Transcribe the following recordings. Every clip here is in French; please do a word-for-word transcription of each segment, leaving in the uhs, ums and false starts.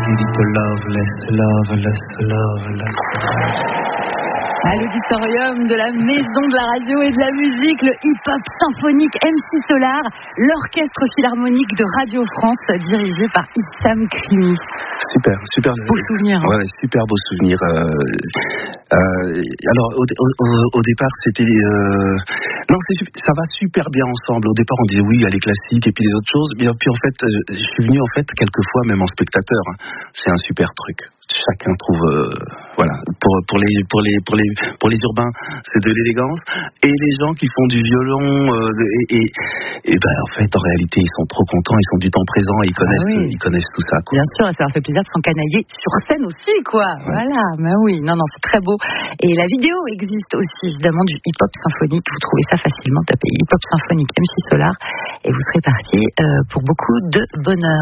little love, less love, less love, less love. À l'auditorium de la Maison de la Radio et de la Musique, le hip-hop symphonique M C Solar, l'orchestre philharmonique de Radio France, dirigé par Issam Krimi. Super, super. Beau souvenir. Ouais, super beau souvenir. Euh, euh, alors, au, au, au départ, c'était... Euh, non, c'est, ça va super bien ensemble. Au départ, on disait oui, il y a les classiques et puis les autres choses. Mais puis en fait, je, je suis venu en fait quelquefois même en spectateur. Hein. C'est un super truc. Chacun trouve... Euh, voilà. Pour, pour, les, pour, les, pour, les, pour les urbains, c'est de l'élégance. Et les gens qui font du violon, euh, et, et, et ben, en fait, en réalité, ils sont trop contents, ils sont du temps présent, ils connaissent, ah oui. ils connaissent tout ça. Quoi. Bien sûr, ça leur fait plaisir de s'encanailler sur scène aussi, quoi. Ouais. Voilà, mais oui, non, non, c'est très beau. Et la vidéo existe aussi, évidemment, du hip-hop symphonique. Vous trouvez ça facilement, tapez hip-hop symphonique M C Solar, et vous serez parti euh, pour beaucoup de bonheur.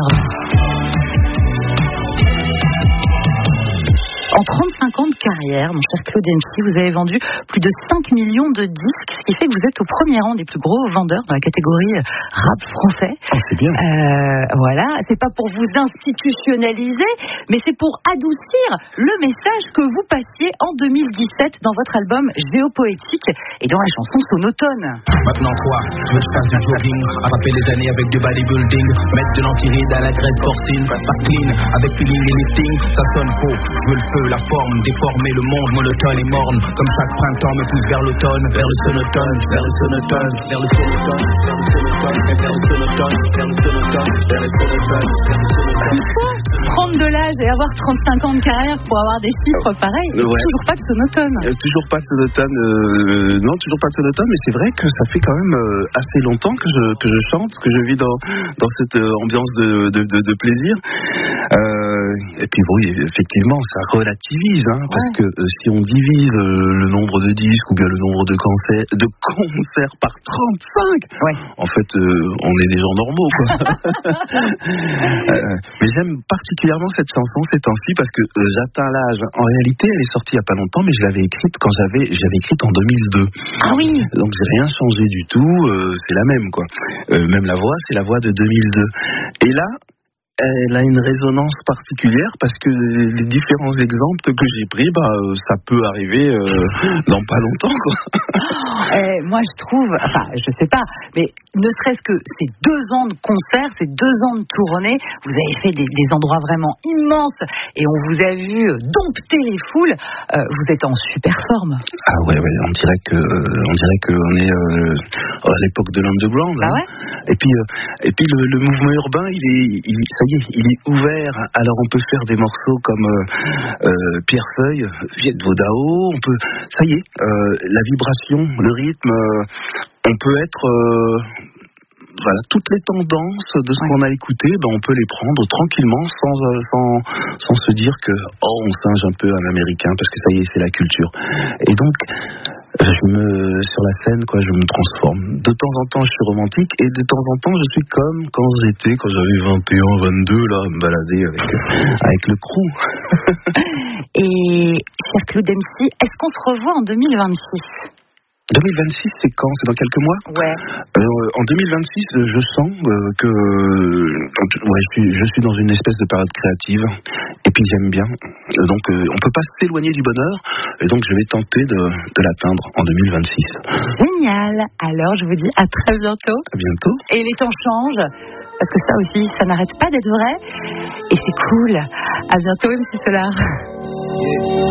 En trente-cinq ans de carrière, mon cher Claude M C, vous avez vendu plus de cinq millions de disques, ce qui fait que vous êtes au premier rang des plus gros vendeurs dans la catégorie rap français. Oh, c'est bien. Euh, voilà, c'est pas pour vous institutionnaliser, mais c'est pour adoucir le message que vous passiez en deux mille dix-sept dans votre album Géopoétique et dans la chanson Sonotone. Maintenant toi, je veux que je fasse du jogging, attraper les années avec du bodybuilding, mettre de l'antiride à la graisse porcine, pas clean, avec feeling et lifting, ça sonne faux, je veux le feu, la forme, déformer le monde monotone et morne, comme chaque printemps me pousse vers l'automne, vers le sonotone, vers le sonotone, vers le sonotone, vers le sonotone, vers le sonotone, vers le sonotone, vers le sonotone, vers le sonotone. Il faut prendre de l'âge et avoir trente-cinq ans de carrière pour avoir des chiffres pareils. Ouais. Toujours pas de sonotone. Euh, toujours pas de sonotone, euh, non, toujours pas de sonotone, mais c'est vrai que ça fait quand même euh, assez longtemps que je, que je chante, que je vis dans, dans cette euh, ambiance de, de, de, de plaisir. Euh, et puis oui, effectivement, ça relativise, hein, ouais. Parce que euh, si on divise euh, le nombre de disques ou bien le nombre de concerts, de concerts par trente-cinq, ouais. En fait, euh, on est des gens normaux, quoi. euh, mais j'aime particulièrement cette chanson ces temps-ci parce que euh, j'atteins l'âge. En réalité, elle est sortie il y a pas longtemps, mais je l'avais écrite quand j'avais, j'avais écrite en deux mille deux. Ah oui. Donc j'ai rien changé du tout. Euh, c'est la même, quoi. Euh, même la voix, c'est la voix de deux mille deux. Et là, elle a une résonance particulière parce que les différents exemples que j'ai pris, bah, ça peut arriver euh, dans pas longtemps, quoi. Et moi, je trouve, enfin, je sais pas, mais ne serait-ce que ces deux ans de concert, ces deux ans de tournée, vous avez fait des, des endroits vraiment immenses et on vous a vu dompter les foules. Euh, vous êtes en super forme. Ah ouais, ouais, on dirait que, on dirait qu'on est euh, à l'époque de l'underground. Ah hein. ouais. Et puis, euh, et puis le, le mouvement urbain, il est, il, ça y est, il est ouvert. Alors on peut faire des morceaux comme euh, euh, Pierre Feuille, Viet Vodao. On peut, ça y est, euh, la vibration, le rythme. Euh, on peut être, euh, voilà, toutes les tendances de ce ouais. qu'on a écouté, ben on peut les prendre tranquillement, sans, euh, sans, sans se dire que oh on singe un peu un américain parce que ça y est, c'est la culture. Et donc je me, sur la scène, quoi, je me transforme. De temps en temps, je suis romantique et de temps en temps, je suis comme quand j'étais, quand j'avais vingt et un, vingt-deux, là, à me balader avec, avec le crew. Et, cher Claude M C, est-ce qu'on se revoit en deux mille vingt-six ? deux mille vingt-six, c'est quand ? C'est dans quelques mois ? Ouais. Euh, en deux mille vingt-six, je sens euh, que euh, ouais, je suis, je suis dans une espèce de période créative et puis j'aime bien. Donc euh, on peut pas s'éloigner du bonheur et donc je vais tenter de, de l'atteindre en deux mille vingt-six. Génial. Alors je vous dis à très bientôt. À bientôt. Et les temps changent parce que ça aussi, ça n'arrête pas d'être vrai et c'est cool. À bientôt, M C Solar. Yeah.